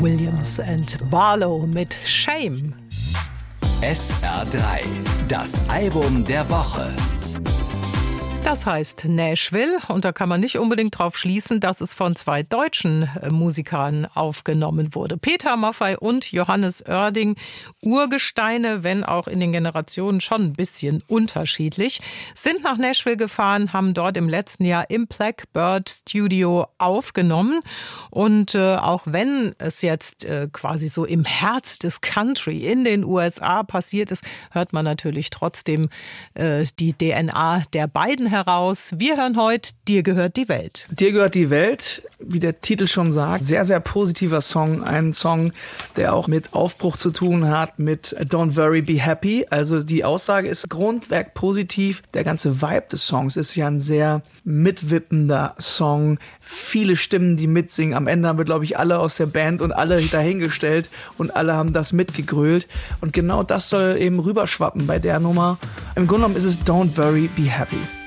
Williams and Barlow mit Shame. SR3, das Album der Woche. Das heißt Nashville und da kann man nicht unbedingt drauf schließen, dass es von 2 deutschen Musikern aufgenommen wurde. Peter Maffay und Johannes Oerding, Urgesteine, wenn auch in den Generationen schon ein bisschen unterschiedlich, sind nach Nashville gefahren, haben dort im letzten Jahr im Blackbird Studio aufgenommen und auch wenn es jetzt quasi so im Herz des Country in den USA passiert ist, hört man natürlich trotzdem die DNA der beiden heraus. Wir hören heute Dir gehört die Welt. Dir gehört die Welt, wie der Titel schon sagt. Sehr, sehr positiver Song. Ein Song, der auch mit Aufbruch zu tun hat, mit Don't Worry, Be Happy. Also die Aussage ist Grundwerk positiv. Der ganze Vibe des Songs ist ja ein sehr mitwippender Song. Viele Stimmen, die mitsingen. Am Ende haben wir, glaube ich, alle aus der Band und alle dahingestellt und alle haben das mitgegrölt. Und genau das soll eben rüberschwappen bei der Nummer. Im Grunde genommen ist es Don't Worry, Be Happy.